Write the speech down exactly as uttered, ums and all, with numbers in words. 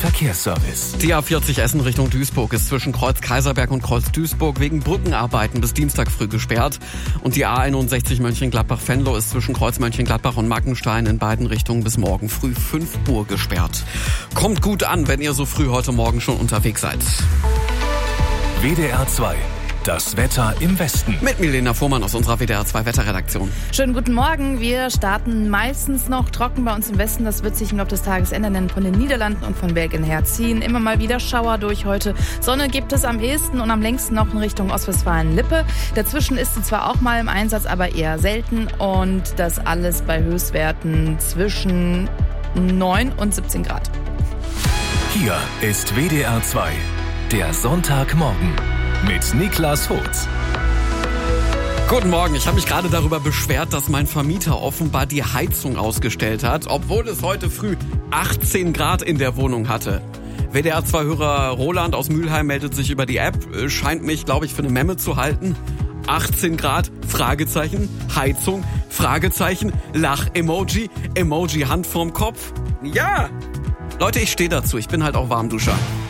Verkehrsservice. Die A vierzig Essen Richtung Duisburg ist zwischen Kreuz Kaiserberg und Kreuz Duisburg wegen Brückenarbeiten bis Dienstag früh gesperrt. Und die A einundsechzig Mönchengladbach-Venlo ist zwischen Kreuz Mönchengladbach und Mackenstein in beiden Richtungen bis morgen früh fünf Uhr gesperrt. Kommt gut an, wenn ihr so früh heute Morgen schon unterwegs seid. W D R zwei. Das Wetter im Westen. Mit Milena Fuhrmann aus unserer W D R zwei Wetterredaktion. Schönen guten Morgen. Wir starten meistens noch trocken bei uns im Westen. Das wird sich im Laufe des Tages ändern, denn von den Niederlanden und von Belgien her ziehen immer mal wieder Schauer durch heute. Sonne gibt es am ehesten und am längsten noch in Richtung Ostwestfalen-Lippe. Dazwischen ist sie zwar auch mal im Einsatz, aber eher selten. Und das alles bei Höchstwerten zwischen neun und siebzehn Grad. Hier ist W D R zwei. Der Sonntagmorgen. Mit Niklas Hotz. Guten Morgen, ich habe mich gerade darüber beschwert, dass mein Vermieter offenbar die Heizung ausgestellt hat, obwohl es heute früh achtzehn Grad in der Wohnung hatte. W D R zwei Hörer Roland aus Mülheim meldet sich über die App, scheint mich, glaube ich, für eine Memme zu halten. achtzehn Grad, Fragezeichen, Heizung, Fragezeichen, Lach-Emoji, Emoji Hand vorm Kopf. Ja, Leute, ich stehe dazu, ich bin halt auch Warmduscher.